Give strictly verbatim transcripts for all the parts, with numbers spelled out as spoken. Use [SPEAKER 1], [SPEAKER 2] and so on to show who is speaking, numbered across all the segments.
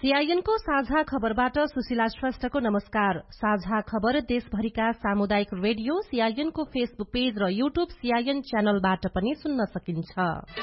[SPEAKER 1] सीआईएनको साझा खबरबाट सुशीला श्रेष्ठको नमस्कार। साझा खबर देशभरिका सामुदायिक रेडियो सीआईएनको फेसबुक पेज र यूट्यूब सीआईएन च्यानलबाट पनि सुन्न सकिन्छ।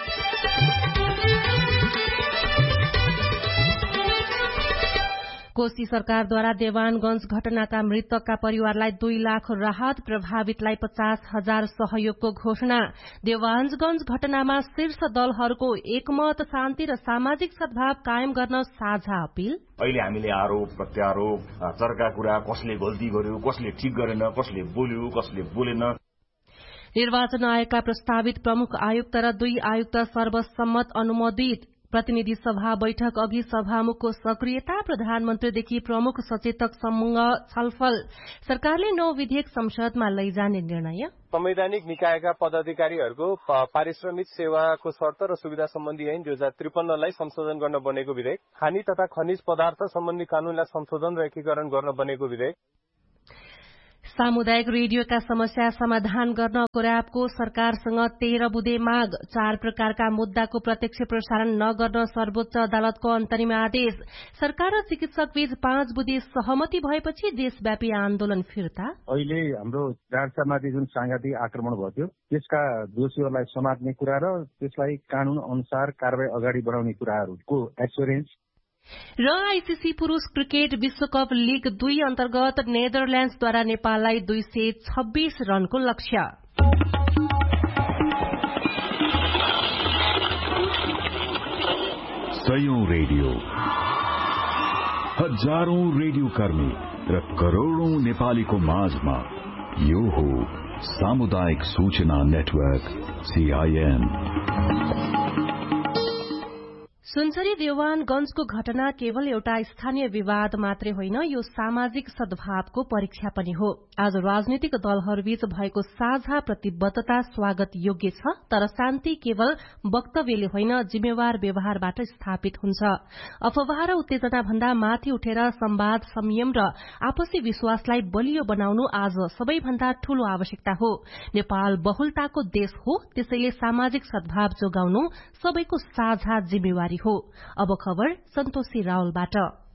[SPEAKER 1] कोशी सरकारद्वारा देवानगंज घटनाका मृतकका परिवारलाई दुई लाख राहत, प्रभावितलाई पचास हजार सहयोगको घोषणा। देवानगंज घटनामा शीर्ष दलहरूको एकमत, शान्ति र सामाजिक सद्भाव कायम गर्न साझा अपील।
[SPEAKER 2] अहिले हामीले आरोप प्रत्यारोप, चर्का कुरा, कसले गल्ती गर्यो, कसले ठिक गरेन, कसले बोल्यो, कसले बोलेन।
[SPEAKER 1] निर्वाचन आयोगका प्रस्तावित प्रमुख आयुक्त र दुई आयुक्त सर्वसम्मत अनुमोदित। प्रतिनिधि सभा बैठक अघि सभामुखको सक्रियता, प्रधानमन्त्रीदेखि प्रमुख सचेतकसँग छलफल। सरकारले नौ विधेयक संसदमा लैजाने निर्णय।
[SPEAKER 3] संवैधानिक निकायका पदाधिकारीहरूको पारिश्रमिक सेवाको शर्त र सुविधा सम्बन्धी ऐन दुई हजार त्रिपन्नलाई संशोधन गर्न बनेको विधेयक। खानी तथा खनिज पदार्थ सम्बन्धी कानूनलाई संशोधन र एकीकरण गर्न बनेको विधेयक।
[SPEAKER 1] सामुदायिक रेडियोका समस्या समाधान गर्न कोराबको सरकारसँग तेह्र बुँदे माग। चार प्रकारका मुद्दाको प्रत्यक्ष प्रसारण नगर्न सर्वोच्च अदालतको अन्तरिम आदेश। सरकार र चिकित्सक बीच पाँच बुँदे सहमति भएपछि देशव्यापी आन्दोलन फिर्ता।
[SPEAKER 4] अहिले हाम्रो चारसामाथि जुन सांघातिक आक्रमण भयो थियो त्यसका दोषीहरूलाई समात्ने कुरा र त्यसलाई कानून अनुसार कारबाही अगाडि बढाउने कुराहरूको एस्योरेन्स।
[SPEAKER 1] र आईसीसी पुरूष क्रिकेट विश्वकप लीग दुई अन्तर्गत नेदरल्याण्ड्सद्वारा नेपाललाई दुई सय छब्बीस रनको लक्ष्य।
[SPEAKER 5] सयौं रेडियो, हजारौं रेडियो कर्मी र करोड़ौं नेपालीको माझमा यो हो सामुदायिक सूचना नेटवर्क सीआईएन।
[SPEAKER 1] सुनसरी देवानगंजको घटना केवल एउटा स्थानीय विवाद मात्रै होइन, यो सामाजिक सद्भावको परीक्षा पनि हो। आज राजनीतिक दलहरूबीच भएको साझा प्रतिबद्धता स्वागत योग्य छ, तर शान्ति केवल वक्तव्यले होइन, जिम्मेवार व्यवहारबाट स्थापित हुन्छ। अफवाह र उत्तेजना भन्दा माथि उठेर संवाद, संयम र आपसी विश्वासलाई बलियो बनाउनु आज सबैभन्दा ठूलो आवश्यकता हो। नेपाल बहुलताको देश हो, त्यसैले सामाजिक सद्भाव जोगाउनु सबैको साझा जिम्मेवारी हो। अब खबर सन्तोषी रावलबाट।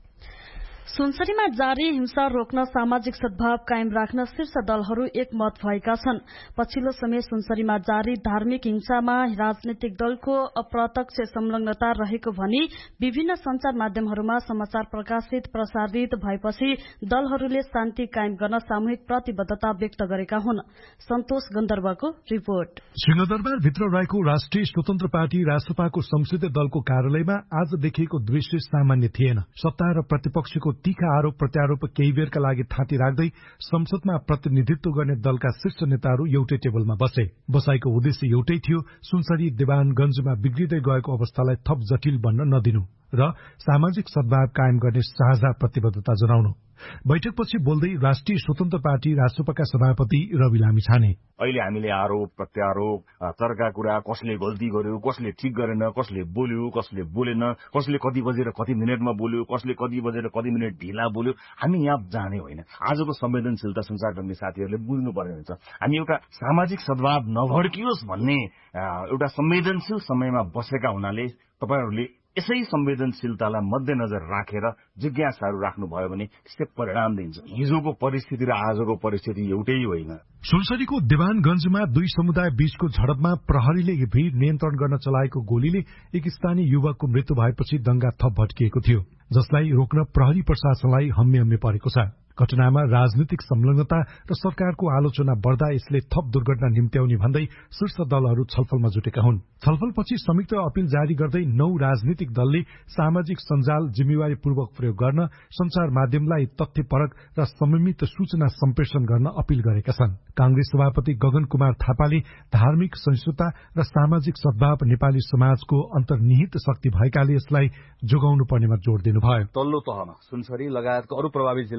[SPEAKER 6] सुनसरीमा जारी हिंसा रोक्न, सामाजिक सद्भाव कायम राख्न शीर्ष दलहरू एकमत भएका छन्। पछिल्लो समय सुनसरीमा जारी धार्मिक हिंसामा राजनीतिक दलको अप्रत्यक्ष संलग्नता रहेको भनी विभिन्न संचार माध्यमहरूमा समाचार प्रकाशित प्रसारित भएपछि दलहरूले शान्ति कायम गर्न सामूहिक प्रतिबद्धता व्यक्त गरेका हुन्। सन्तोष गन्धर्वको रिपोर्ट।
[SPEAKER 7] सिंहदरबारभित्र रहेको राष्ट्रिय स्वतन्त्र पार्टी रासपाको संसदीय दलको कार्यालयमा आज देखिएको दृश्य सामान्य थिएन। सत्ता र प्रतिपक्षको तीखा आरोप प्रत्यारोप केही बेरका लागि थाँती राख्दै संसदमा प्रतिनिधित्व गर्ने दलका शीर्ष नेताहरू एउटै टेबलमा बसे। बसाईको उद्देश्य एउटै थियो, सुनसरी देवानगंजमा बिग्रिँदै गएको अवस्थालाई थप जटिल बन्न नदिनु र सामाजिक सद्भाव कायम गर्ने साझा प्रतिबद्धता जनाउनु। बैठकपछि बोल्दै राष्ट्रिय स्वतन्त्र पार्टी रासपाका सभापति रवि लामिछाने,
[SPEAKER 2] अहिले हामीले आरोप प्रत्यारोप, चर्का कुरा, कसले गल्ती गर्यो, कसले ठिक गरेन, कसले बोल्यो, कसले बोलेन, कसले कति बजेर कति मिनटमा बोल्यो, कसले कति बजेर कति मिनट ढिला बोल्यो, हामी यहाँ जाने होइन। आजको संवेदनशीलता संचारकर्मी साथीहरूले बुझ्नुपर्ने हुन्छ। हामी एउटा सामाजिक सद्भाव नभड्कियोस् भन्ने एउटा संवेदनशील समयमा बसेका हुनाले तपाईहरूले यसै संवेदनशीलतालाई मध्यनजर राखेर जिज्ञासाहरू राख्नुभयो भने त्यसले परिणाम दिन्छ। हिजोको परिस्थिति र आजको परिस्थिति एउटै होइन।
[SPEAKER 7] सुनसरीको देवानगंजमा दुई समुदाय बीचको झडपमा प्रहरीले भीड़ नियन्त्रण गर्न चलाएको गोलीले एक स्थानीय युवकको मृत्यु भएपछि दंगा थप भड्किएको थियो, जसलाई रोक्न प्रहरी प्रशासनलाई हम्मे हम्मे परेको छ। घटनामा राजनीतिक संलग्नता र सरकारको आलोचना बढ्दा यसले थप दुर्घटना निम्त्याउने भन्दै शीर्ष दलहरू छलफलमा जुटेका हुन्। छलफलपछि संयुक्त अपील जारी गर्दै नौ राजनीतिक दलले सामाजिक सञ्जाल जिम्मेवारीपूर्वक प्रयोग गर्न, संचार माध्यमलाई तथ्यपरक र समन्वित सूचना सम्प्रेषण गर्न अपील गरेका छन्। कांग्रेस सभापति गगन कुमार थापाले धार्मिक सहिष्णुता र सामाजिक सद्भाव नेपाली समाजको अन्तर्निहित शक्ति भएकाले यसलाई जोगाउनु पर्नेमा जोड़ दिनुभयो।
[SPEAKER 8] तल्लो तहमा सुनसरी लगायतका अरू प्रभावित जिल्लाहरूमा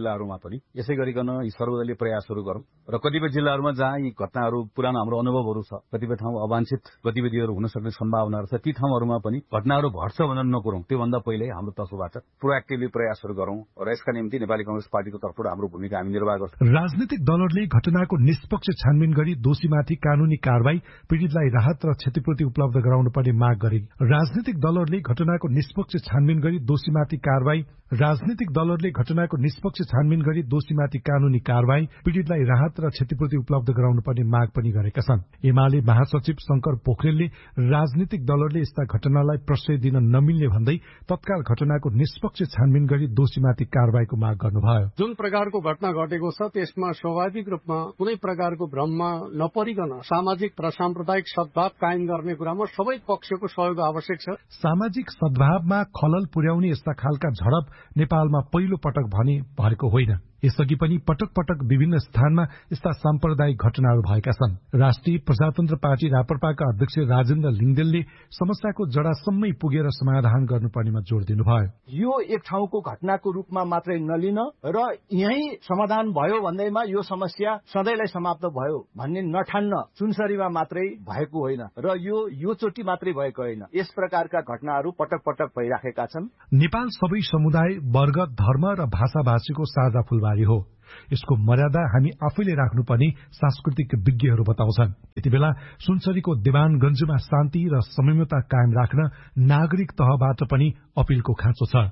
[SPEAKER 8] पनि यसै गरिकन यी सर्वदलीय प्रयासहरू गरौँ र कतिपय जिल्लाहरूमा जहाँ यी घटनाहरू पुरानो हाम्रो अनुभवहरू छ, कतिपय ठाउँमा अवांछित गतिविधिहरू हुन सक्ने सम्भावनाहरू छ, ती ठाउँहरूमा पनि घटनाहरू घट्छ भनेर नकुरौँ, त्योभन्दा पहिले हाम्रो तर्फबाट प्रोएक्टिभली प्रयासहरू गरौँ र यसका निम्ति नेपाली कांग्रेस पार्टीको तर्फबाट हाम्रो भूमिका हामी निर्वाह गर्छौँ।
[SPEAKER 7] राजनीतिक दलहरूले घटनाको निष्पक्ष छानबिन गरी दोषीमाथि कानूनी कारवाही, पीड़ितलाई राहत र क्षतिपूर्ति उपलब्ध गराउनु पर्ने माग गरे। राजनीतिक दलहरूले घटनाको निष्पक्ष छानबिन गरी दोषीमाथि कारवाही राजनीतिक दलहरूले घटनाको निष्पक्ष छानबिन गरी दोषीमाथि कानूनी कारवाही, पीड़ितलाई राहत र क्षतिपूर्ति उपलब्ध गराउनु पर्ने माग पनि गरेका छन्। एमाले महासचिव शंकर पोखरेलले राजनीतिक दलहरूले यस्ता घटनालाई प्रश्रय दिन नमिल्ने भन्दै तत्काल घटनाको निष्पक्ष छानबिन गरी दोषीमाथि कारवाहीको माग गर्नुभयो।
[SPEAKER 9] जुन प्रकारको घटना घटेको छ त्यसमा स्वाभाविक रूपमा कुनै प्रकारको भ्रममा नपरिकन सामाजिक र साम्प्रदायिक सद्भाव कायम गर्ने कुरामा सबै पक्षको सहयोग आवश्यक छ।
[SPEAKER 7] सामाजिक सद्भावमा खलल पुर्याउने यस्ता खालका झडप नेपालमा पहिलो पटक भने भएको होइन। यसअघि पनि पटक पटक विभिन्न स्थानमा यस्ता साम्प्रदायिक घटनाहरू भएका छन्। राष्ट्रिय प्रजातन्त्र पार्टी राप्रपाका अध्यक्ष राजेन्द्र लिङ्गदेलले समस्याको जडासम्मै पुगेर समाधान गर्नुपर्नेमा जोड़ दिनुभयो।
[SPEAKER 10] यो एक ठाउँको घटनाको रूपमा मात्रै नलिन र यही समाधान भयो भन्दैमा यो समस्या सधैँलाई समाप्त भयो भन्ने नठान्न सुनसरीमा मात्रै भएको होइन र यो यो चोटि मात्रै भएको होइन। यस प्रकारका घटनाहरू पटक पटक भइराखेका छन्।
[SPEAKER 7] नेपाल सबै समुदाय, वर्ग, धर्म र भाषाभाषीको साझा फुलबारी हो। यसको मर्यादा हामी आफैले राख्नुपर्ने सांस्कृतिक विज्ञहरू बताउँछन्। यति बेला सुनसरीको देवानगञ्जमा शान्ति र संयमता कायम राख्न नागरिक तहबाट पनि अपीलको खाँचो छ।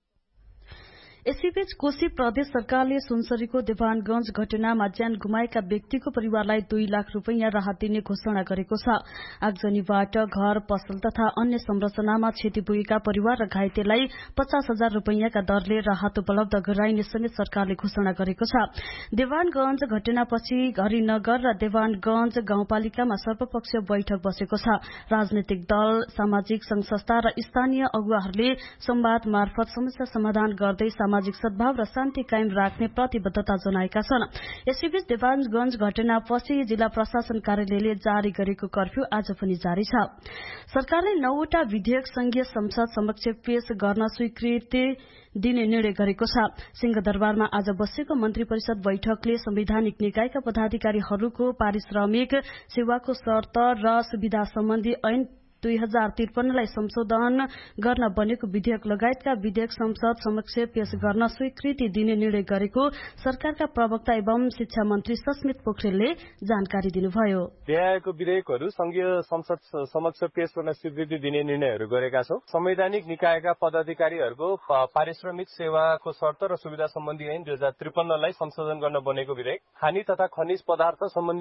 [SPEAKER 6] यसैबीच कोशी प्रदेश सरकारले सुनसरीको देवानगंज घटनामा ज्यान गुमाएका व्यक्तिको परिवारलाई दुई लाख रूपियाँ राहत दिने घोषणा गरेको छ। आगजनीबाट घर, पसल तथा अन्य संरचनामा क्षति पुगेका परिवार र घाइतेलाई पचास हजार रूपियाँका दरले राहत उपलब्ध गराइने समेत सरकारले घोषणा गरेको छ। देवानगंज घटनापछि हरिनगर र देवानगंज गाउँपालिकामा सर्वपक्षीय बैठक बसेको छ। राजनैतिक दल, सामाजिक संघ संस्था र स्थानीय अगुवाहरूले संवाद मार्फत समस्या समाधान गर्दै सामाजिक सद्भाव र शान्ति कायम राख्ने प्रतिबद्धता जनाएका छन्। यसैबीच देवानगंज घटनापछि जिल्ला प्रशासन कार्यालयले जारी गरेको कर्फ्यू आज पनि जारी छ। सरकारले नौवटा विधेयक संघीय संसद समक्ष पेश गर्न स्वीकृति दिने निर्णय गरेको छ। सिंहदरबारमा आज बसेको मन्त्री परिषद बैठकले संवैधानिक निकायका पदाधिकारीहरूको पारिश्रमिक, सेवाको शर्त र सुविधा सम्बन्धी ऐन दुई हजार त्रिपन्नलाई संशोधन गर्न बनेको विधेयक लगायतका विधेयक संसद समक्ष पेश गर्न स्वीकृति दिने निर्णय गरेको सरकारका प्रवक्ता एवं शिक्षा मन्त्री सस्मित पोखरेलले जानकारी दिनुभयो।
[SPEAKER 3] ल्याएको विधेयकहरू संघीय संसद समक्ष पेश गर्न स्वीकृति दिने निर्णयहरू गरेका छौं। संवैधानिक निकायका पदाधिकारीहरूको पारिश्रमिक, सेवाको शर्त र सुविधा सम्बन्धी ऐन दुई हजार त्रिपन्नलाई संशोधन गर्न बनेको विधेयक, खानी तथा खनिज पदार्थ सम्बन्धी